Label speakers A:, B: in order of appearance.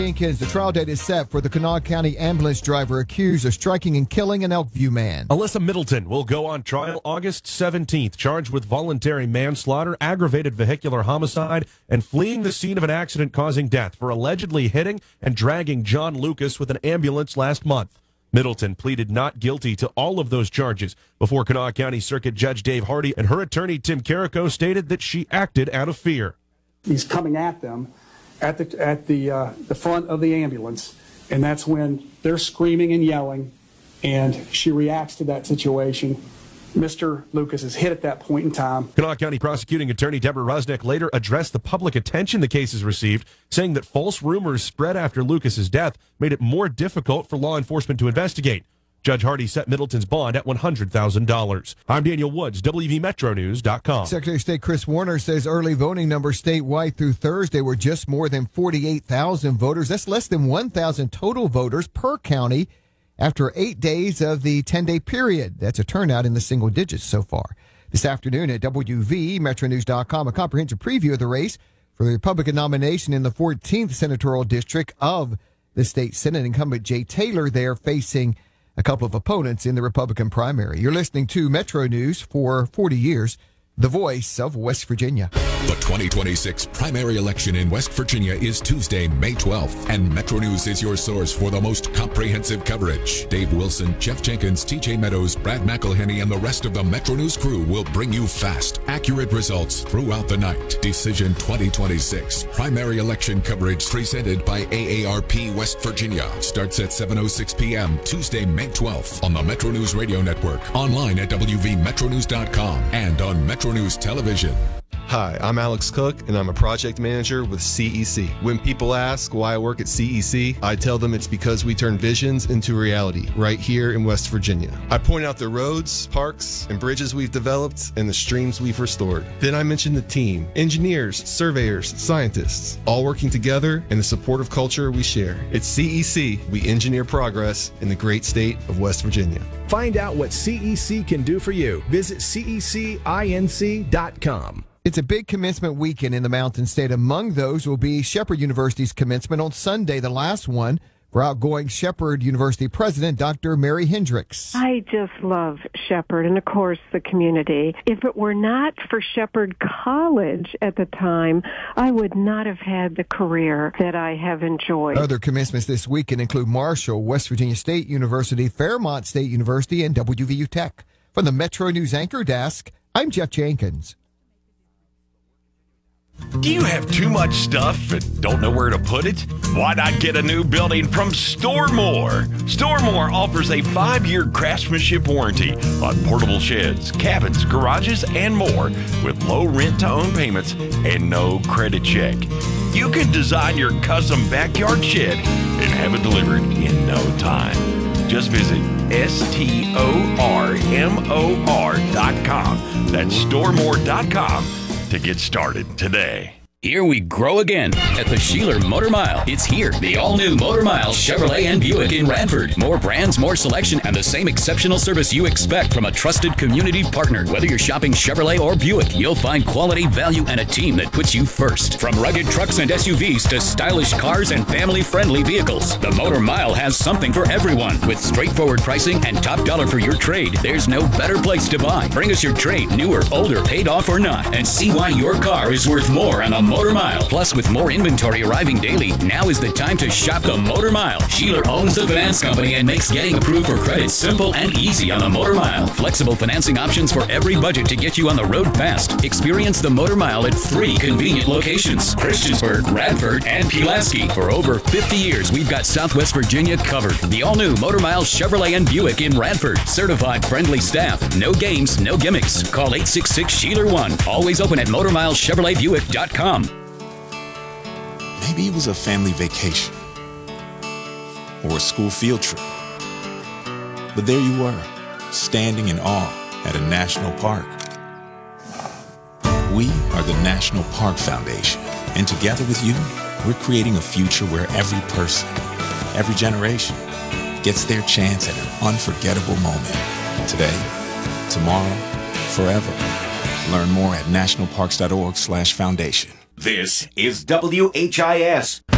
A: Jenkins, the trial date is set for the Kanawha County ambulance driver accused of striking and killing an Elkview man.
B: Alyssa Middleton will go on trial August 17th, charged with voluntary manslaughter, aggravated vehicular homicide, and fleeing the scene of an accident causing death for allegedly hitting and dragging John Lucas with an ambulance last month. Middleton pleaded not guilty to all of those charges before Kanawha County Circuit Judge Dave Hardy, and her attorney Tim Carrico stated that she acted out of fear.
C: He's coming at them at the front of the ambulance, and that's when they're screaming and yelling, and she reacts to that situation. Mr. Lucas is hit at that point in time.
B: Kanawha County prosecuting attorney Deborah Rusnick later addressed the public attention the case has received, saying that false rumors spread after Lucas's death made it more difficult for law enforcement to investigate. Judge Hardy set Middleton's bond at $100,000. I'm Daniel Woods, WVMetroNews.com.
A: Secretary of State Chris Warner says early voting numbers statewide through Thursday were just more than 48,000 voters. That's less than 1,000 total voters per county after 8 days of the 10-day period. That's a turnout in the single digits so far. This afternoon at WVMetroNews.com, a comprehensive preview of the race for the Republican nomination in the 14th Senatorial District of the state Senate. Incumbent Jay Taylor there facing a couple of opponents in the Republican primary. You're listening to Metro News for 40 years, the voice of West Virginia.
D: The 2026 primary election in West Virginia is Tuesday, May 12th, and Metro News is your source for the most comprehensive coverage. Dave Wilson, Jeff Jenkins, TJ Meadows, Brad McElhenney, and the rest of the Metro News crew will bring you fast, accurate results throughout the night. Decision 2026 primary election coverage presented by AARP West Virginia starts at 7:06 p.m. Tuesday, May 12th on the Metro News Radio Network, online at WVMetroNews.com, and on Metro News Television.
E: Hi, I'm Alex Cook, and I'm a project manager with CEC. When people ask why I work at CEC, I tell them it's because we turn visions into reality right here in West Virginia. I point out the roads, parks, and bridges we've developed and the streams we've restored. Then I mention the team, engineers, surveyors, scientists, all working together in the supportive culture we share. At CEC, we engineer progress in the great state of West Virginia.
F: Find out what CEC can do for you. Visit cecinc.com.
A: It's a big commencement weekend in the Mountain State. Among those will be Shepherd University's commencement on Sunday, the last one for outgoing Shepherd University President Dr. Mary Hendricks.
G: I just love Shepherd and, of course, the community. If it were not for Shepherd College at the time, I would not have had the career that I have enjoyed.
A: Other commencements this weekend include Marshall, West Virginia State University, Fairmont State University, and WVU Tech. From the Metro News Anchor Desk, I'm Jeff Jenkins.
H: Do you have too much stuff and don't know where to put it? Why not get a new building from Store More? Store More offers a 5-year craftsmanship warranty on portable sheds, cabins, garages, and more with low rent-to-own payments and no credit check. You can design your custom backyard shed and have it delivered in no time. Just visit STORMOR.com. That's StoreMore.com. to get started today.
I: Here we grow again at the Sheeler Motor Mile. It's here, the all-new Motor Mile Chevrolet and Buick in Radford. More brands, more selection, and the same exceptional service you expect from a trusted community partner. Whether you're shopping Chevrolet or Buick, you'll find quality, value, and a team that puts you first. From rugged trucks and SUVs to stylish cars and family-friendly vehicles, the Motor Mile has something for everyone. With straightforward pricing and top dollar for your trade, there's no better place to buy. Bring us your trade, new or older, paid off or not, and see why your car is worth more on a Motor Mile. Plus, with more inventory arriving daily, now is the time to shop the Motor Mile. Sheeler owns the finance company and makes getting approved for credit simple and easy on the Motor Mile. Flexible financing options for every budget to get you on the road fast. Experience the Motor Mile at 3 convenient locations: Christiansburg, Radford, and Pulaski. For over 50 years, we've got Southwest Virginia covered. The all-new Motor Mile Chevrolet and Buick in Radford. Certified friendly staff. No games, no gimmicks. Call 866-SHEELER1. Always open at MotorMileChevroletBuick.com.
J: Maybe it was a family vacation or a school field trip. But there you were, standing in awe at a national park. We are the National Park Foundation, and together with you, we're creating a future where every person, every generation, gets their chance at an unforgettable moment. Today, tomorrow, forever. Learn more at nationalparks.org/foundation.
K: This is WHIS.